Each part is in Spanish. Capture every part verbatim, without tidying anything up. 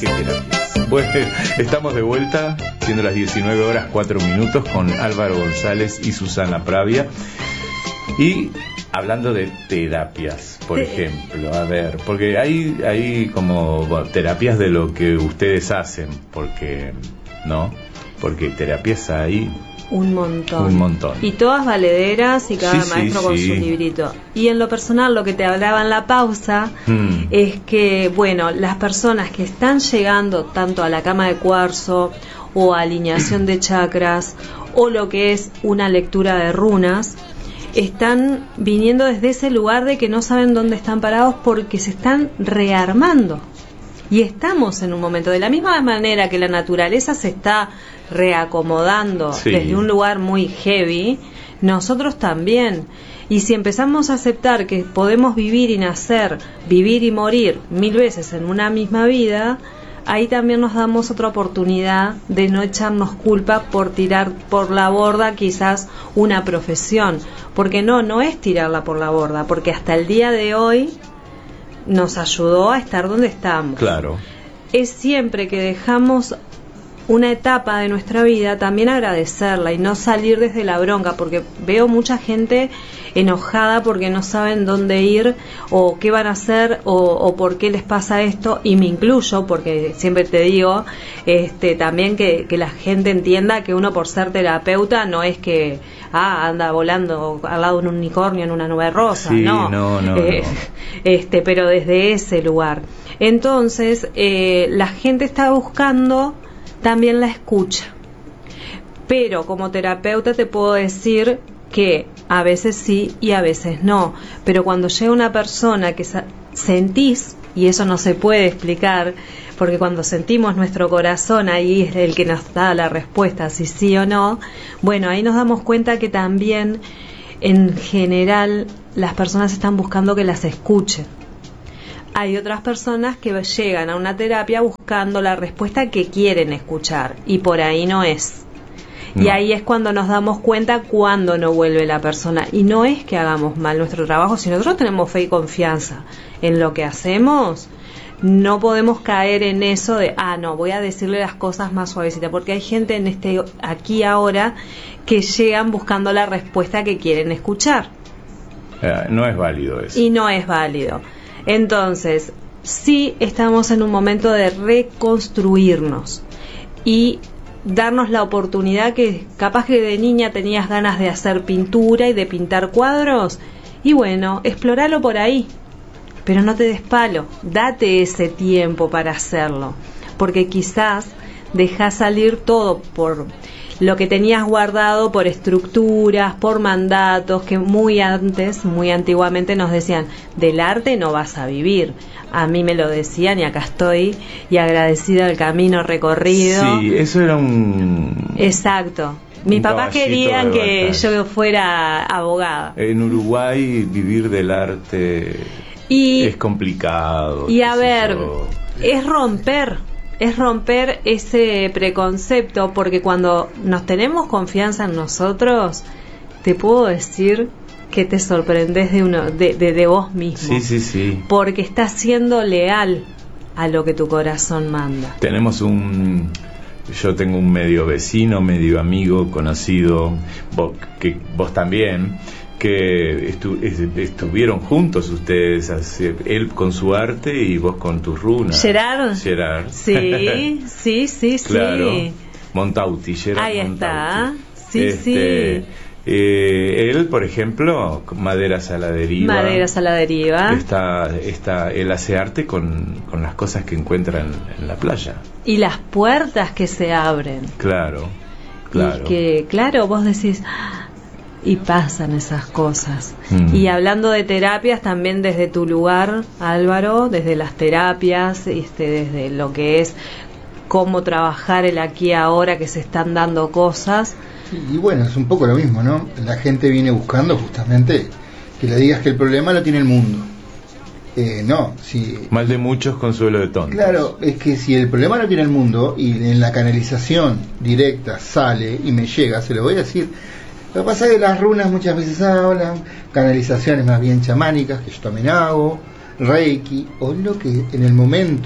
¿Qué terapias? Bueno, estamos de vuelta, siendo las diecinueve horas cuatro minutos, con Álvaro González y Susana Pravia. Y hablando de terapias, por sí. ejemplo, a ver, porque hay, hay como bueno, terapias de lo que ustedes hacen, porque, ¿no? Porque terapias hay... Un montón. Un montón. Y todas valederas y cada sí, maestro sí, con sí. su librito. Y en lo personal, lo que te hablaba en la pausa, mm. es que, bueno, las personas que están llegando tanto a la cama de cuarzo o a alineación de chakras o lo que es una lectura de runas, están viniendo desde ese lugar de que no saben dónde están parados porque se están rearmando. Y estamos en un momento, de la misma manera que la naturaleza se está reacomodando sí. desde un lugar muy heavy, nosotros también. Y si empezamos a aceptar que podemos vivir y nacer, vivir y morir mil veces en una misma vida, ahí también nos damos otra oportunidad de no echarnos culpa por tirar por la borda quizás una profesión. Porque no, no es tirarla por la borda, porque hasta el día de hoy nos ayudó a estar donde estamos. Claro. Es siempre que dejamos una etapa de nuestra vida también agradecerla y no salir desde la bronca, porque veo mucha gente enojada porque no saben dónde ir o qué van a hacer o, o por qué les pasa esto, y me incluyo porque siempre te digo este también que, que la gente entienda que uno por ser terapeuta no es que ah anda volando al lado de un unicornio en una nube rosa, sí, no, no, no, eh, no. este pero desde ese lugar. Entonces eh, la gente está buscando también la escucha, pero como terapeuta te puedo decir que a veces sí y a veces no, pero cuando llega una persona que sa- sentís, y eso no se puede explicar, porque cuando sentimos nuestro corazón, ahí es el que nos da la respuesta si sí o no, bueno, ahí nos damos cuenta que también en general las personas están buscando que las escuchen. Hay otras personas que llegan a una terapia buscando la respuesta que quieren escuchar, y por ahí no es. No. Y ahí es cuando nos damos cuenta cuando no vuelve la persona. Y no es que hagamos mal nuestro trabajo, si nosotros tenemos fe y confianza en lo que hacemos, no podemos caer en eso de, ah, no, voy a decirle las cosas más suavecitas, porque hay gente en este aquí ahora que llegan buscando la respuesta que quieren escuchar. Eh, no es válido eso. Y no es válido. Entonces, sí estamos en un momento de reconstruirnos y darnos la oportunidad que capaz que de niña tenías ganas de hacer pintura y de pintar cuadros, y bueno, exploralo por ahí, pero no te des palo, date ese tiempo para hacerlo, porque quizás dejas salir todo por lo que tenías guardado, por estructuras, por mandatos que muy antes, muy antiguamente nos decían, del arte no vas a vivir. A mí me lo decían y acá estoy, y agradecida del camino recorrido. Sí, eso era un... Exacto. Mis papás querían que yo fuera abogada. En Uruguay vivir del arte y, es complicado. Y a ver, yo. es romper... Es romper ese preconcepto, porque cuando nos tenemos confianza en nosotros, te puedo decir que te sorprendes de uno, de, de, de vos mismo. Sí, sí, sí. Porque estás siendo leal a lo que tu corazón manda. Tenemos un... Yo tengo un medio vecino, medio amigo, conocido, vos, que vos también, que estu- estuvieron juntos ustedes, así, él con su arte y vos con tus runas. Gerard. Gerard. Sí, sí, sí, claro. sí. Montauti, Gerard Ahí Montauti. está. Sí, este, sí. Eh, él, por ejemplo, Maderas a la Deriva. Maderas a la Deriva. Está, está, él hace arte con, con las cosas que encuentra en, en la playa. Y las puertas que se abren. Claro, claro. Y que, claro, vos decís... Y pasan esas cosas. Mm. Y hablando de terapias, también desde tu lugar, Álvaro, desde las terapias, este, desde lo que es cómo trabajar el aquí y ahora, que se están dando cosas. Y bueno, es un poco lo mismo, ¿no? La gente viene buscando justamente que le digas que el problema lo tiene el mundo. Eh, no, si... Mal de muchos, consuelo de tontos. Claro, es que si el problema lo tiene el mundo y en la canalización directa sale y me llega, se lo voy a decir. Lo que pasa es que las runas muchas veces hablan, canalizaciones más bien chamánicas, que yo también hago, reiki, o lo que en el momento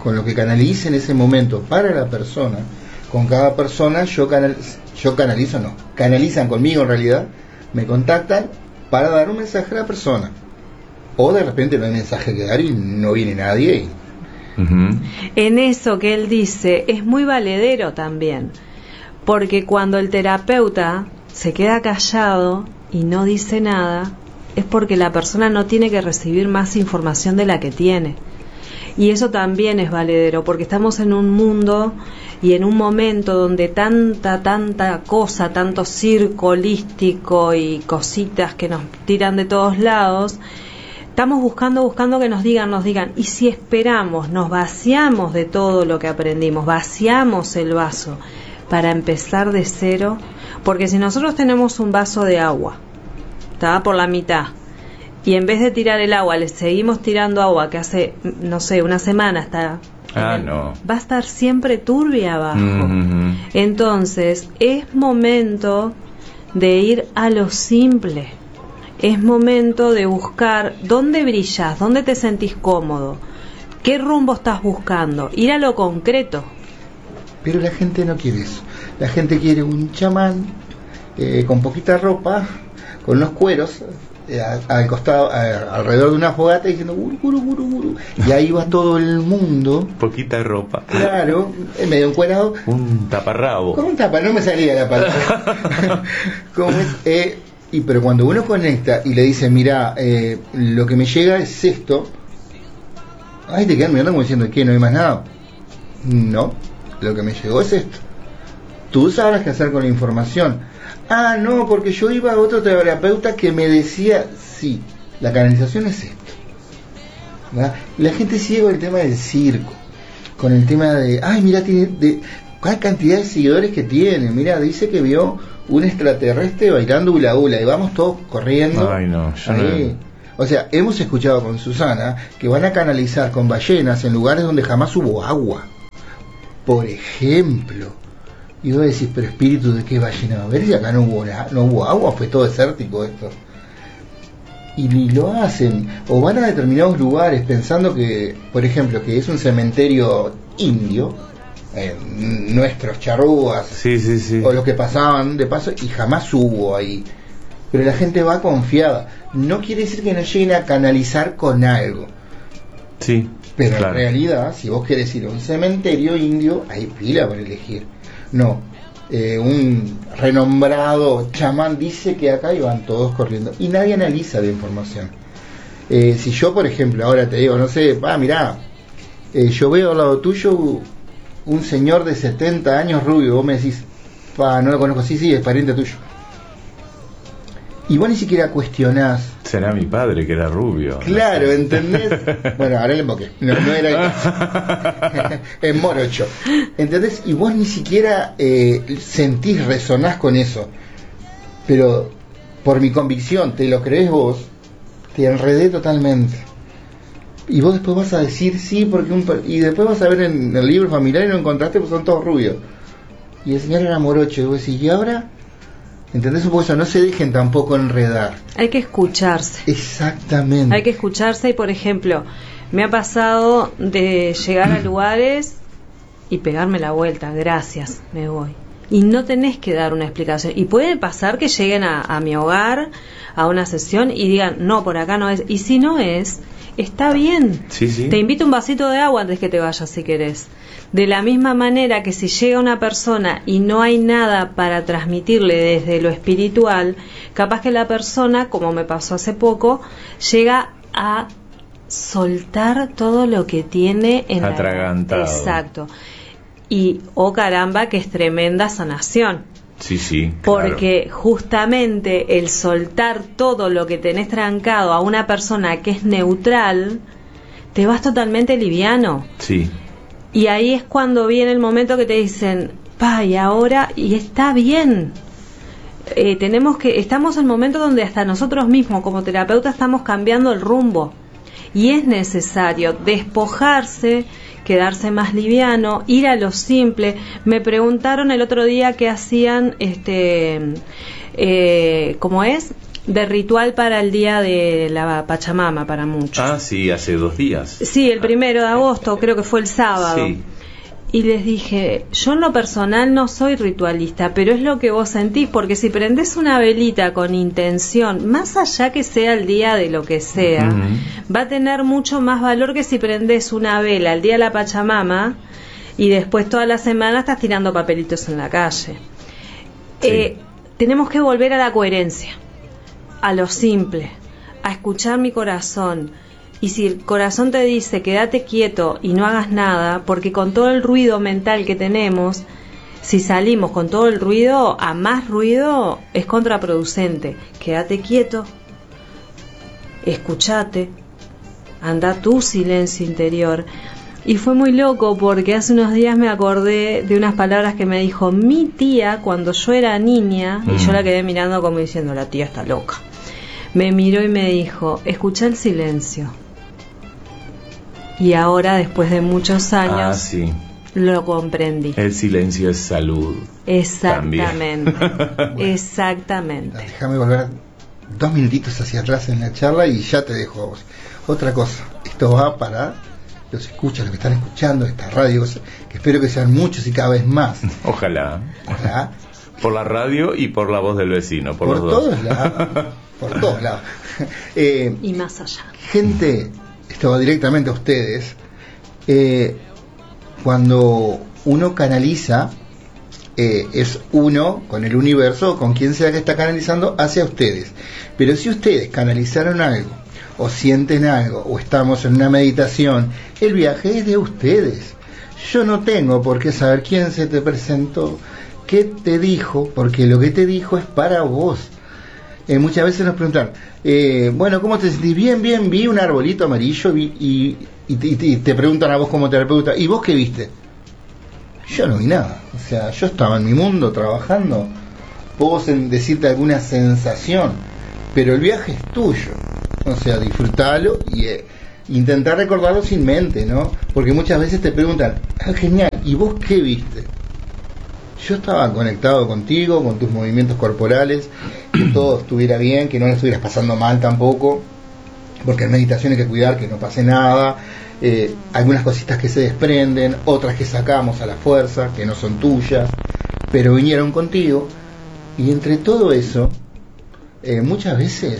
con lo que canalice en ese momento para la persona, con cada persona yo, canal, yo canalizo, no, canalizan conmigo en realidad, me contactan para dar un mensaje a la persona. O de repente no hay mensaje que dar y no viene nadie. Y... Uh-huh. En eso que él dice es muy valedero también, porque cuando el terapeuta se queda callado y no dice nada, es porque la persona no tiene que recibir más información de la que tiene. Y eso también es valedero, porque estamos en un mundo y en un momento donde tanta, tanta cosa, tanto circo holístico y cositas que nos tiran de todos lados, estamos buscando, buscando que nos digan, nos digan, y si esperamos, nos vaciamos de todo lo que aprendimos, vaciamos el vaso para empezar de cero, porque si nosotros tenemos un vaso de agua, está por la mitad, y en vez de tirar el agua, le seguimos tirando agua que hace, no sé, una semana está... Ah, no. Va a estar siempre turbia abajo. Mm-hmm. Entonces, es momento de ir a lo simple. Es momento de buscar dónde brillas, dónde te sentís cómodo, qué rumbo estás buscando, ir a lo concreto. Pero la gente no quiere eso. La gente quiere un chamán eh, con poquita ropa, con los cueros... Eh, al costado, a, alrededor de una fogata diciendo guru, guru, guru, guru, y ahí va todo el mundo, poquita ropa, claro, medio encuerado, un taparrabo, como un tapa, no me salía la palabra. Como es, eh, y pero cuando uno conecta y le dice mira, eh, lo que me llega es esto, ay, te quedan mirando como diciendo ¿qué? No hay más nada. No, lo que me llegó es esto, tú sabrás qué hacer con la información. Ah, no, porque yo iba a otro terapeuta que me decía, sí, la canalización es esto, ¿verdad? La gente sigue con el tema del circo, con el tema de, ay, mira, tiene de, ¿cuál cantidad de seguidores que tiene? Mira, dice que vio un extraterrestre bailando hula hula y vamos todos corriendo. Ay, no, yo ahí. No. O sea, hemos escuchado con Susana que van a canalizar con ballenas en lugares donde jamás hubo agua, por ejemplo. Y vos decís, pero espíritu de qué ballena va a ver si acá no hubo, no hubo agua, fue todo desértico esto. Y, y lo hacen, o van a determinados lugares pensando que, por ejemplo, que es un cementerio indio, eh, nuestros charrúas, sí, sí, sí, o los que pasaban de paso, y jamás hubo ahí. Pero la gente va confiada. No quiere decir que no lleguen a canalizar con algo. Sí. Pero claro. En realidad, si vos querés ir a un cementerio indio, hay pila para elegir. No, eh, un renombrado chamán dice que acá iban todos corriendo y nadie analiza la información. Eh, si yo, por ejemplo, ahora te digo, no sé, ah, mirá, eh, yo veo al lado tuyo un señor de setenta años rubio, vos me decís, pa, no lo conozco, sí, sí, es pariente tuyo. Y vos ni siquiera cuestionás. Será mi padre que era rubio. Claro, no sé. ¿Entendés? Bueno, ahora le emboqué. No, no era el caso. Es morocho. ¿Entendés? Y vos ni siquiera eh, sentís, resonás con eso. Pero por mi convicción, te lo crees vos, te enredé totalmente. Y vos después vas a decir sí, porque un... Y después vas a ver en el libro familiar y no encontraste, pues son todos rubios. Y el señor era morocho. Y vos decís, ¿y ahora? ¿Entendés? Por eso no se dejen tampoco enredar. Hay que escucharse. Exactamente. Hay que escucharse y, por ejemplo, me ha pasado de llegar a lugares y pegarme la vuelta. Gracias, me voy. Y no tenés que dar una explicación. Y puede pasar que lleguen a, a mi hogar, a una sesión y digan, no, por acá no es. Y si no es, está bien. Sí, sí. Te invito un vasito de agua antes que te vayas si querés. De la misma manera que si llega una persona y no hay nada para transmitirle desde lo espiritual, capaz que la persona, como me pasó hace poco, llega a soltar todo lo que tiene en atragantado. La... Exacto. Y, oh caramba, que es tremenda sanación. Sí, sí. Porque claro. Justamente el soltar todo lo que tenés trancado a una persona que es neutral, te vas totalmente liviano. Sí. Y ahí es cuando viene el momento que te dicen, pa, y ahora, y está bien. Eh, tenemos que, estamos en el momento donde hasta nosotros mismos como terapeutas estamos cambiando el rumbo. Y es necesario despojarse, quedarse más liviano, ir a lo simple. Me preguntaron el otro día qué hacían, este, eh, ¿cómo es? de ritual para el día de la Pachamama, para muchos. Ah, sí, hace dos días. Sí, el primero de agosto, creo que fue el sábado. Sí. Y les dije, yo en lo personal no soy ritualista, pero es lo que vos sentís, porque si prendés una velita con intención, más allá que sea el día de lo que sea, uh-huh. va a tener mucho más valor que si prendés una vela el día de la Pachamama y después toda la semana estás tirando papelitos en la calle. Sí. Eh, tenemos que volver a la coherencia, a lo simple, a escuchar mi corazón. Y si el corazón te dice quédate quieto y no hagas nada, porque con todo el ruido mental que tenemos, si salimos con todo el ruido, a más ruido es contraproducente. Quédate quieto, escuchate, anda tu silencio interior. Y fue muy loco porque hace unos días me acordé de unas palabras que me dijo mi tía cuando yo era niña, mm. y yo la quedé mirando como diciendo, la tía está loca. Me miró y me dijo, escucha el silencio. Y ahora, después de muchos años, ah, sí. lo comprendí. El silencio es salud. Exactamente. Exactamente. Déjame volver dos minutitos hacia atrás en la charla y ya te dejo a vos. Otra cosa, esto va para los escuchas, los que están escuchando esta radio, que espero que sean muchos y cada vez más. Ojalá. Ojalá. Por la radio y por la voz del vecino, por, por los todos dos. lados. Por todos lados. Eh, y más allá. Gente, esto va directamente a ustedes. Eh, cuando uno canaliza, eh, es uno con el universo, con quien sea que está canalizando, hacia ustedes. Pero si ustedes canalizaron algo, o sienten algo, o estamos en una meditación, el viaje es de ustedes. Yo no tengo por qué saber quién se te presentó, qué te dijo, porque lo que te dijo es para vos. Eh, muchas veces nos preguntan, eh, bueno, ¿cómo te sentís? Bien, bien, vi un arbolito amarillo vi, y, y, y, y te preguntan a vos como terapeuta, ¿y vos qué viste? Yo no vi nada, o sea, yo estaba en mi mundo trabajando, puedo sen- decirte alguna sensación, pero el viaje es tuyo, o sea, disfrutalo y eh, intentar recordarlo sin mente, ¿no? Porque muchas veces te preguntan, ah, genial, ¿y vos qué viste? Yo estaba conectado contigo, con tus movimientos corporales, que todo estuviera bien, que no le estuvieras pasando mal tampoco, porque en meditación hay que cuidar que no pase nada, eh, algunas cositas que se desprenden, otras que sacamos a la fuerza, que no son tuyas, pero vinieron contigo, y entre todo eso, eh, muchas veces,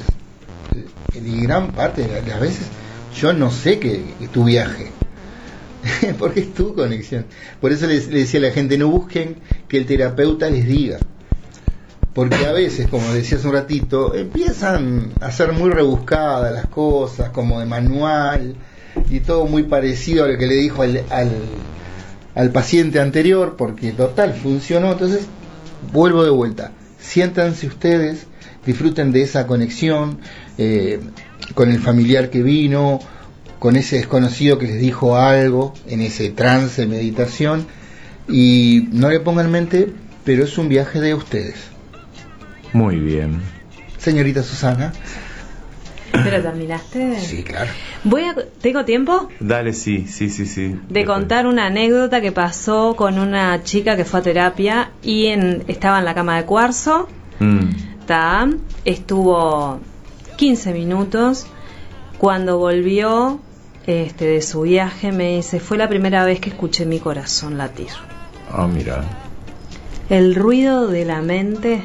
y gran parte de las veces, yo no sé que, que tu viaje, porque es tu conexión. Por eso le, le decía a la gente, no busquen que el terapeuta les diga, porque a veces, como decías un ratito, empiezan a ser muy rebuscadas las cosas, como de manual, y todo muy parecido a lo que le dijo al, al, al paciente anterior, porque total funcionó. Entonces vuelvo de vuelta, siéntanse ustedes, disfruten de esa conexión eh, con el familiar que vino, con ese desconocido que les dijo algo en ese trance de meditación, y no le pongan mente, pero es un viaje de ustedes. Muy bien. Señorita Susana. ¿Pero terminaste? Sí, claro. Voy a, ¿Tengo tiempo? Dale, sí, sí, sí, sí. De Después. contar una anécdota que pasó con una chica que fue a terapia y en, estaba en la cama de cuarzo. Mm. Ta, estuvo quince minutos. Cuando volvió este, de su viaje me dice, fue la primera vez que escuché mi corazón latir. Ah, mira. El ruido de la mente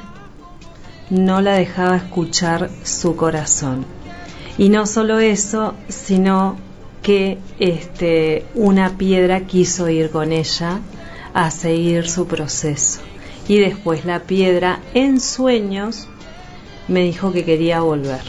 no la dejaba escuchar su corazón. Y no solo eso, sino que este, una piedra quiso ir con ella a seguir su proceso. Y después la piedra, en sueños, me dijo que quería volver.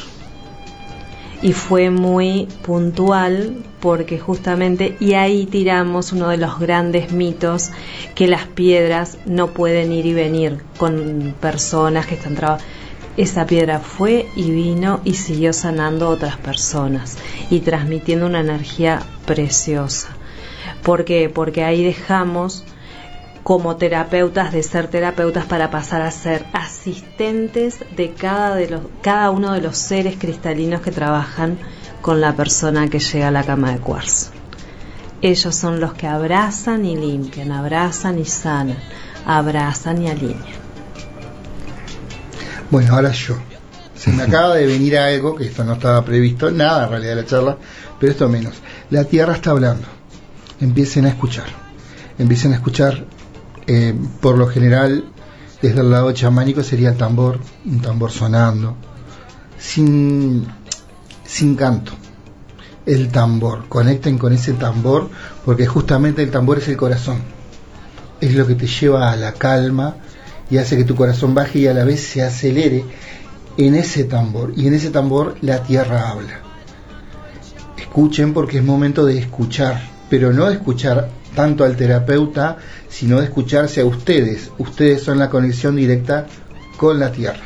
Y fue muy puntual porque justamente, y ahí tiramos uno de los grandes mitos, que las piedras no pueden ir y venir con personas que están trabajando. Esa piedra fue y vino y siguió sanando a otras personas y transmitiendo una energía preciosa. ¿Por qué? Porque ahí dejamos como terapeutas de ser terapeutas para pasar a ser asistentes de cada, de los, cada uno de los seres cristalinos que trabajan con la persona que llega a la cama de cuarzo. Ellos son los que abrazan y limpian, abrazan y sanan, abrazan y alinean. Bueno, ahora yo, Se me acaba de venir algo, que esto no estaba previsto, nada en realidad de la charla, pero esto menos. La tierra está hablando. Empiecen a escuchar. Empiecen a escuchar, eh, por lo general, desde el lado chamánico sería el tambor, un tambor sonando, sin, sin canto. El tambor, conecten con ese tambor, porque justamente el tambor es el corazón. Es lo que te lleva a la calma y hace que tu corazón baje y a la vez se acelere en ese tambor, y en ese tambor la tierra habla. Escuchen, porque es momento de escuchar, pero no de escuchar tanto al terapeuta, sino de escucharse a ustedes. Ustedes son la conexión directa con la tierra.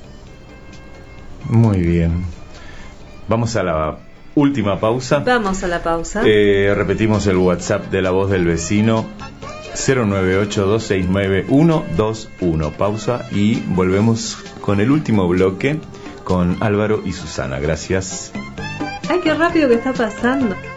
Muy bien. Vamos a la última pausa. Vamos a la pausa. Eh, repetimos el WhatsApp de La Voz del Vecino, cero nueve ocho dos seis nueve uno dos uno. Pausa y volvemos con el último bloque con Álvaro y Susana. Gracias. Ay, qué rápido que está pasando.